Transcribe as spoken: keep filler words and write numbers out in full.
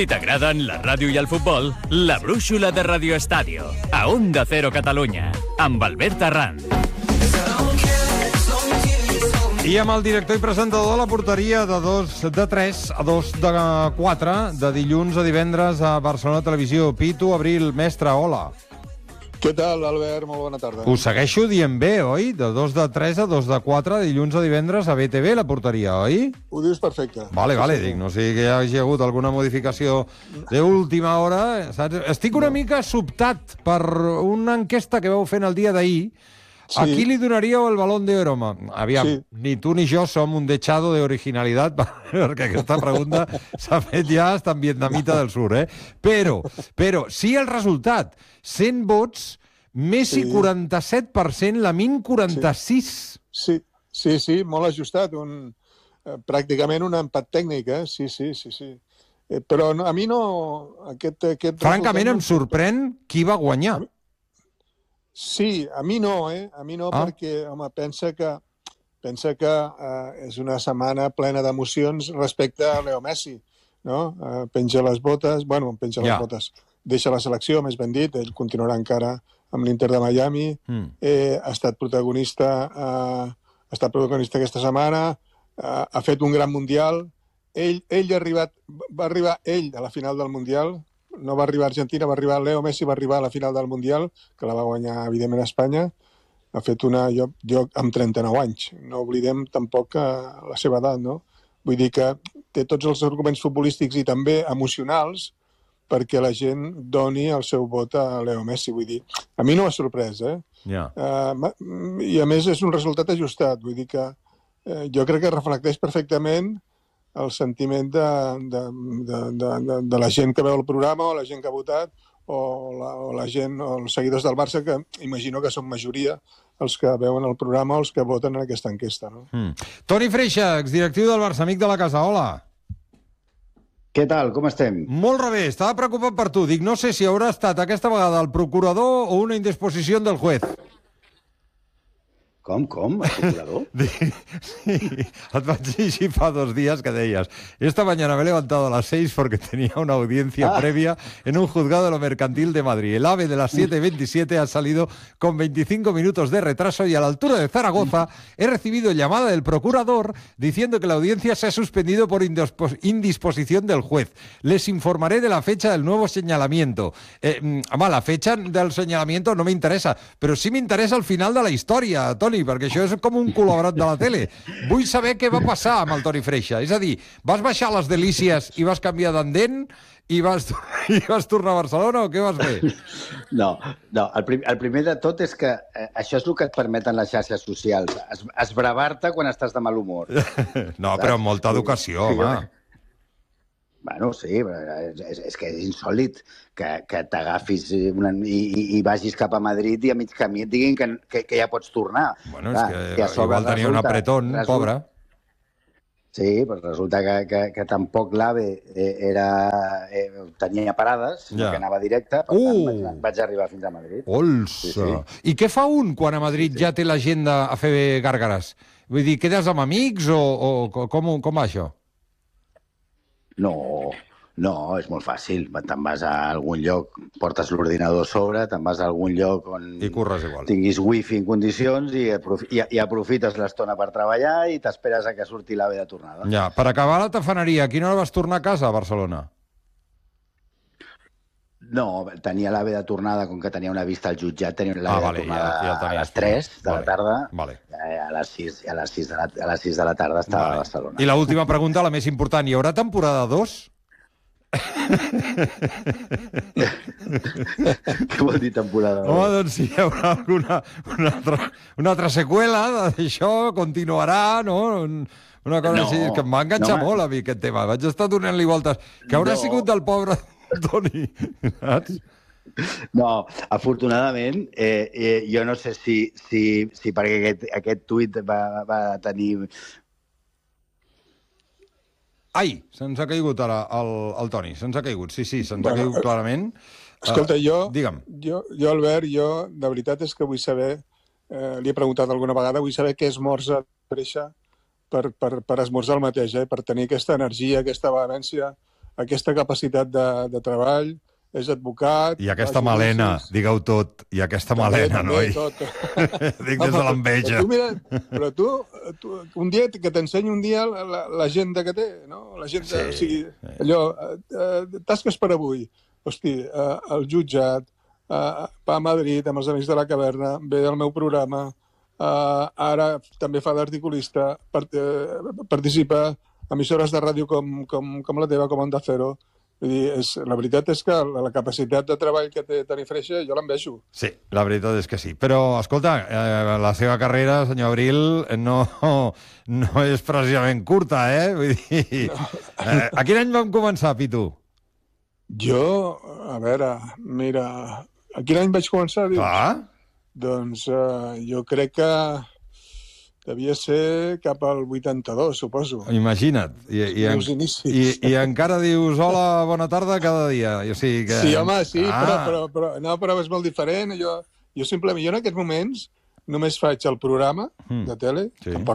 Si t'agraden la ràdio i el futbol, la brúixola de Radio Estadio, a Onda Cero Catalunya, amb Albert Arranz. I amb el director i presentador de la porteria de dos de tres a dos de quatre, de dilluns a divendres a Barcelona Televisió. Pitu Abril, mestre, hola. Què tal, Albert? Molt bona tarda. Us segueixo dient bé, oi? De dos de tres a dos de quatre, de dilluns a divendres a B T V, la porteria, oi? Ho dius perfecte. Vale, vale, dic, no sé que hi hagi hagut alguna modificació d'última hora, saps? Estic una mica sobtat per una enquesta que vau fent el dia d'ahir. Sí. A qui li donaríeu el Balón de Oro? Aviam, sí. Ni tu ni jo som un dechado d'originalitat, perquè aquesta pregunta s'ha fet ja hasta en vietnamita del sur, eh? Però, però, sí el resultat. cent vots, Messi sí. quaranta-set per cent, Lamine quaranta-sis. Sí, sí, sí, molt ajustat. Un, eh, pràcticament un empat tècnic, eh? Sí, sí, sí, sí. Eh, però no, a mi no... Aquest, aquest Francament, em sorprèn qui va guanyar. Sí, a mi no, eh? A mi no, ah. perquè, home, pensa que pensa que eh, és una setmana plena d'emocions respecte a Leo Messi, no? Eh, penja les botes, bueno, penja les ja. botes, deixa la selecció, més ben dit, ell continuarà encara amb l'Inter de Miami, mm. eh, ha estat protagonista eh, ha estat protagonista aquesta setmana, eh, ha fet un gran Mundial, ell, ell ha arribat, va arribar ell a la final del Mundial, no va arribar a Argentina, va arribar Leo Messi, va arribar a la final del Mundial, que la va guanyar, evidentment, a Espanya. Ha fet una... Jo, jo amb trenta-nou anys. No oblidem tampoc la seva edat, no? Vull dir que té tots els arguments futbolístics i també emocionals perquè la gent doni el seu vot a Leo Messi. Vull dir, a mi no m'ha sorprès, eh? Yeah. Uh, I, a més, és un resultat ajustat. Vull dir que uh, jo crec que reflecteix perfectament el sentiment de, de, de, de, de, de la gent que veu el programa o la gent que ha votat o la, o la gent o els seguidors del Barça, que imagino que són majoria els que veuen el programa o els que voten en aquesta enquesta, no? Mm. Toni Freixa, exdirectiu del Barça, amic de la casa, hola. Què tal, com estem? Molt bé, estava preocupat per tu. Dic, no sé si haurà estat aquesta vegada el procurador o una indisposició del juez. Com, com? El procurador? Sí, et vaig llegir fa dos días que deies: esta mañana me he levantado a las seis porque tenía una audiencia ah. previa en un juzgado de lo mercantil de Madrid. El AVE de las siete veintisiete ha salido con veinticinco minutos de retraso y a la altura de Zaragoza he recibido llamada del procurador diciendo que la audiencia se ha suspendido por indisposición del juez. Les informaré de la fecha del nuevo señalamiento. Eh, home, la fecha del señalamiento no me interesa, però sí m'interessa el final de la història, Toni, perquè això és com un col·laborat de la tele. Vull saber què va passar amb el Toni Freixa. És a dir, vas baixar les delícies i vas canviar d'endent i vas, i vas tornar a Barcelona o què vas fer? No, no el, prim, el primer de tot és que eh, això és el que et permeten les xarxes socials. Es, esbravar-te quan estàs de mal humor. No, però amb molta educació, sí, home. Bueno, sí, és, és que és insòlit que, que t'agafis una, i, i vagis cap a Madrid i a mig camí et diguin que, que, que ja pots tornar. Bueno, és que, que igual tenia un apretón, resulta, pobre. Sí, però resulta que, que, que tampoc l'AVE era, eh, tenia parades, ja. que anava directe, per tant uh. vaig, vaig arribar fins a Madrid. Olsa! Sí, sí. I què fa un quan a Madrid sí, sí. ja té l'agenda a fer gàrgares? Vull dir, quedes amb amics o, o com, com va això? No, no, és molt fàcil. Te'n vas a algun lloc, portes l'ordinador a sobre, te'n vas a algun lloc on I curres igual. tinguis wifi en condicions i, i, i aprofites l'estona per treballar i t'esperes a que surti l'AVE de tornada. Ja, per acabar la tafaneria, a quina hora vas tornar a casa a Barcelona? No, tenia l'AVE de tornada, com que tenia una vista al jutjat, tenia l'AVE ah, vale, de tornada ja, ja a les tres de vale, la tarda. Vale. A les sis, a les sis, de, la, a les sis de la tarda estava vale. a Barcelona. I l'última pregunta, la més important, hi haurà temporada dos? Què vol dir temporada? Home, doncs si hi haurà alguna, una, altra, una altra seqüela d'això, continuarà, no? Una cosa no, així, que em va enganxar no, molt a mi aquest tema. Vaig estar donant-li voltes. Què haurà no. sigut del pobre Toni? No, afortunadament, eh, eh, jo no sé si, si, si perquè aquest, aquest tuit va, va tenir... Ai, se'ns ha caigut ara el, el Toni, se'ns ha caigut, sí, sí, se'ns bueno, ha caigut clarament. Escolta, jo, uh, jo, jo, Albert, jo, de veritat és que vull saber, eh, li he preguntat alguna vegada, vull saber què esmorza Freixa per, per, per esmorzar el mateix, eh, per tenir aquesta energia, aquesta vehemència aquesta capacitat de, de treball, és advocat... I aquesta melena, digueu tot, i aquesta melena, noi. Tot. Dic des de l'enveja. Però tu, mira, però tu, tu, un dia, que t'ensenyi un dia l'agenda que té, no? L'agenda, Sí. o sigui, allò, eh, tasques per avui. Hosti, eh, el jutjat, eh, va a Madrid amb els Amics de la Caverna, ve al meu programa, eh, ara també fa d'articulista, part, eh, participa a emissores de ràdio com, com, com la teva, com Onda Cero. Vull dir, és, la veritat és que la, la capacitat de treball que té Toni Freixa jo l'envejo. Sí, la veritat és que sí. Però, escolta, eh, la seva carrera, senyor Abril, no, no és precisament curta, eh? Vull dir, no. eh, a quin any vam començar, Pitu? Jo, a veure, mira, a quin any vaig començar, dius? Clar. Doncs uh, jo crec que devia ser cap al vuitanta-dos, suposo. Imagina't. I, i, en, i, I encara dius hola, bona tarda cada dia. O sigui que... Sí, home, sí, ah. però, però, però, no, però és molt diferent. Jo, jo simplement, jo en aquests moments només faig el programa mm. de tele, sí. tampoc